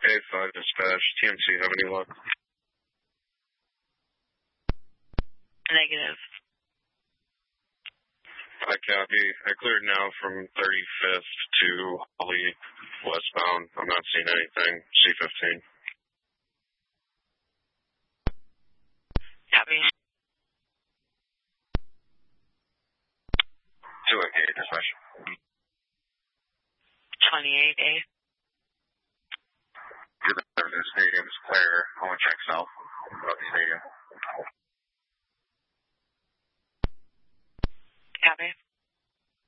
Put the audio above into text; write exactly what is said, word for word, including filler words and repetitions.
A five dispatch, T M C, have any luck? Negative. I copy. I cleared now from thirty-fifth to Holly westbound. I'm not seeing anything. C fifteen. Copy. two eighty-eight dispatch. twenty-eight A. The stadium's clear. I want to check south about the stadium.